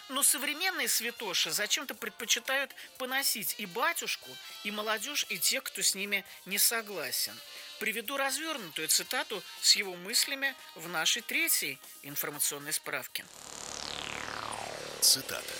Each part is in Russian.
Но современные святоши зачем-то предпочитают поносить и батюшку, и молодежь, и тех, кто с ними не согласен. Приведу развернутую цитату с его мыслями в нашей третьей информационной справке. Цитата.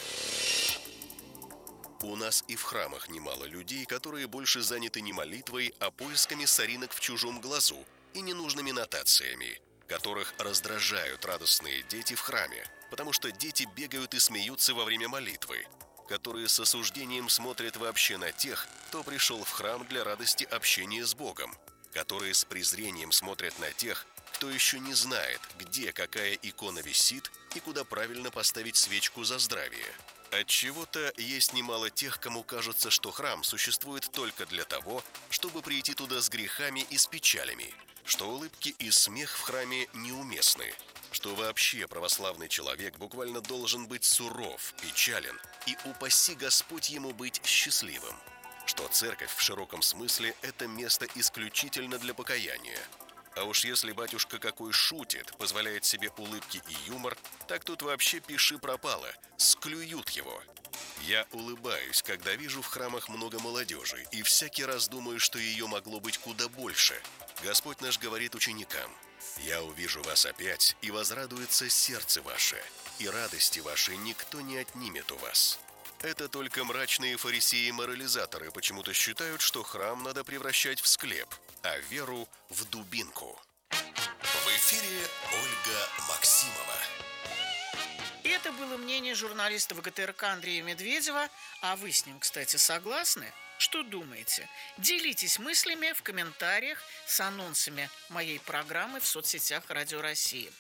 У нас и в храмах немало людей, которые больше заняты не молитвой, а поисками соринок в чужом глазу и ненужными нотациями, которых раздражают радостные дети в храме, потому что дети бегают и смеются во время молитвы, которые с осуждением смотрят вообще на тех, кто пришел в храм для радости общения с Богом, которые с презрением смотрят на тех, кто еще не знает, где какая икона висит и куда правильно поставить свечку за здравие. Отчего-то есть немало тех, кому кажется, что храм существует только для того, чтобы прийти туда с грехами и с печалями, что улыбки и смех в храме неуместны, что вообще православный человек буквально должен быть суров, печален, и упаси Господь ему быть счастливым, что церковь в широком смысле – это место исключительно для покаяния. А уж если батюшка какой шутит, позволяет себе улыбки и юмор, так тут вообще пиши пропало, склюют его. Я улыбаюсь, когда вижу в храмах много молодежи, и всякий раз думаю, что ее могло быть куда больше. Господь наш говорит ученикам: «Я увижу вас опять, и возрадуется сердце ваше, и радости вашей никто не отнимет у вас». Это только мрачные фарисеи-морализаторы почему-то считают, что храм надо превращать в склеп, а веру – в дубинку. В эфире Ольга Максимова. И это было мнение журналиста ВГТРК Андрея Медведева. А вы с ним, кстати, согласны? Что думаете? Делитесь мыслями в комментариях с анонсами моей программы в соцсетях Радио России.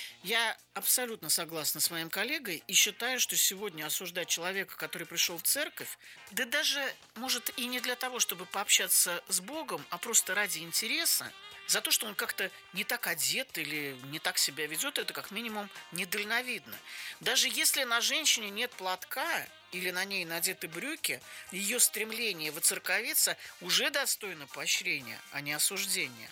Я абсолютно согласна с моим коллегой и считаю, что сегодня осуждать человека, который пришел в церковь, да даже, может, и не для того, чтобы пообщаться с Богом, а просто ради интереса, за то, что он как-то не так одет или не так себя ведет, это как минимум недальновидно. Даже если на женщине нет платка или на ней надеты брюки, ее стремление воцерковиться уже достойно поощрения, а не осуждения.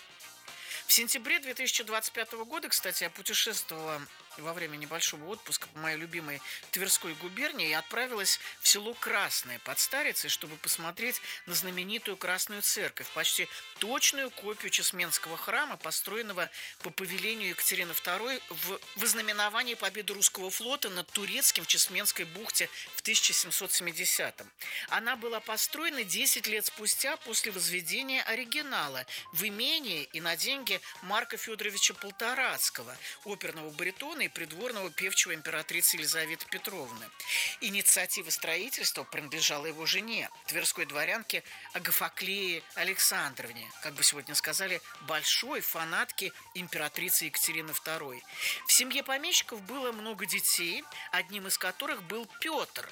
В сентябре 2025 года, кстати, я путешествовала во время небольшого отпуска по моей любимой Тверской губернии и отправилась в село Красное под Старицей, чтобы посмотреть на знаменитую Красную церковь, почти точную копию Чесменского храма, построенного по повелению Екатерины II в вознаменовании победы русского флота над турецким в Чесменской бухте в 1770-м. Она была построена 10 лет спустя после возведения оригинала в имении и на деньги Марка Федоровича Полторацкого, оперного баритона и придворного певчего императрицы Елизаветы Петровны. Инициатива строительства принадлежала его жене, тверской дворянке Агафоклее Александровне, как бы сегодня сказали, большой фанатке императрицы Екатерины II. В семье помещиков было много детей, одним из которых был Петр,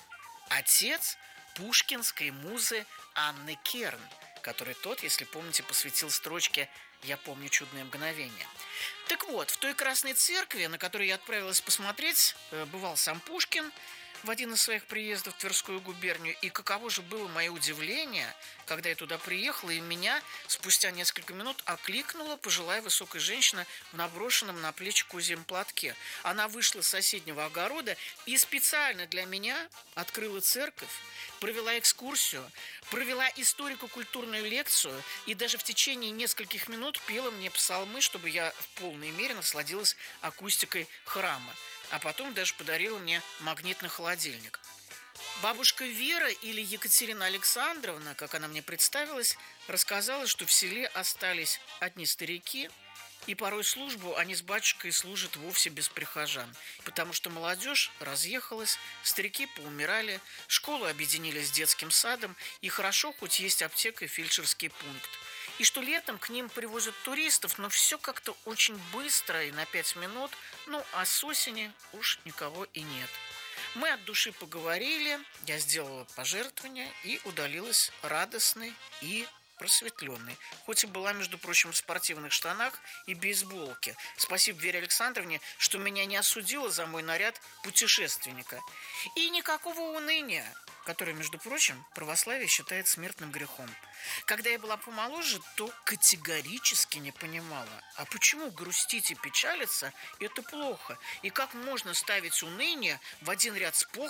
отец пушкинской музы Анны Керн, который тот, если помните, посвятил строчке «Я помню чудное мгновение». Так вот, в той Красной церкви, на которую я отправилась посмотреть, бывал сам Пушкин в один из своих приездов в Тверскую губернию. И каково же было мое удивление, когда я туда приехала, и меня спустя несколько минут окликнула пожилая высокая женщина в наброшенном на плечи козьем платке. Она вышла с соседнего огорода и специально для меня открыла церковь, провела экскурсию, провела историко-культурную лекцию и даже в течение нескольких минут пела мне псалмы, чтобы я в полной мере насладилась акустикой храма. А потом даже подарила мне магнитный холодильник. Бабушка Вера или Екатерина Александровна, как она мне представилась, рассказала, что в селе остались одни старики, и порой службу они с батюшкой служат вовсе без прихожан, потому что молодежь разъехалась, старики поумирали, школу объединили с детским садом, и хорошо хоть есть аптека и фельдшерский пункт. И что летом к ним привозят туристов, но все как-то очень быстро и на 5 минут, а с осени уж никого и нет. Мы от души поговорили, я сделала пожертвование и удалилась радостной и просветленной. Хоть и была, между прочим, в спортивных штанах и бейсболке. Спасибо Вере Александровне, что меня не осудила за мой наряд путешественника. И никакого уныния, которое, между прочим, православие считает смертным грехом. Когда я была помоложе, то категорически не понимала, а почему грустить и печалиться – это плохо? И как можно ставить уныние в один ряд с похотью